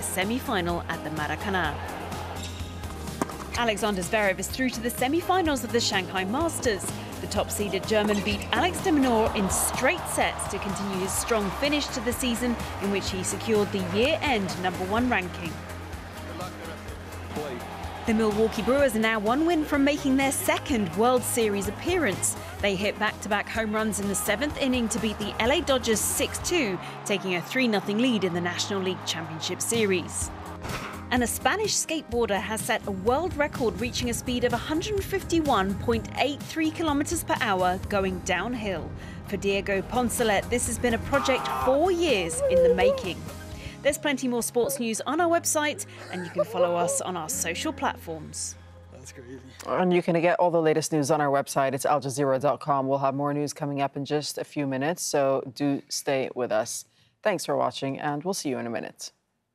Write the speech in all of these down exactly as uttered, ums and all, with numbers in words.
semi-final at the Maracanã. Alexander Zverev is through to the semi-finals of the Shanghai Masters. The top-seeded German beat Alex de Minaur in straight sets to continue his strong finish to the season, in which he secured the year-end number one ranking. The Milwaukee Brewers are now one win from making their second World Series appearance. They hit back-to-back home runs in the seventh inning to beat the L A Dodgers six two, taking a three nothing lead in the National League Championship Series. And a Spanish skateboarder has set a world record, reaching a speed of one hundred fifty-one point eight three kilometers per hour going downhill. For Diego Poncelet, this has been a project four years in the making. There's plenty more sports news on our website, and you can follow us on our social platforms. That's crazy. And you can get all the latest news on our website. It's al jazeera dot com. We'll have more news coming up in just a few minutes, so do stay with us. Thanks for watching, and we'll see you in a minute.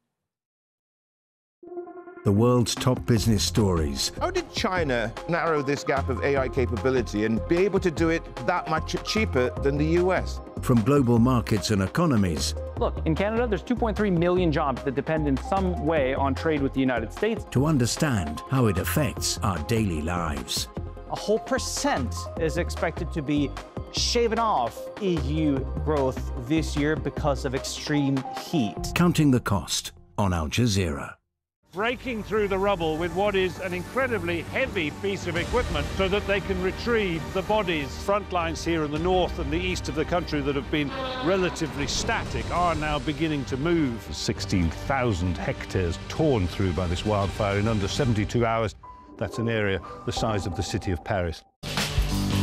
The world's top business stories. How did China narrow this gap of A I capability and be able to do it that much cheaper than the U S? From global markets and economies. Look, in Canada, there's two point three million jobs that depend in some way on trade with the United States. To understand how it affects our daily lives. A whole percent is expected to be shaven off E U growth this year because of extreme heat. Counting the cost on Al Jazeera. Breaking through the rubble with what is an incredibly heavy piece of equipment so that they can retrieve the bodies. Front lines here in the north and the east of the country that have been relatively static are now beginning to move. sixteen thousand hectares torn through by this wildfire in under seventy-two hours. That's an area the size of the city of Paris.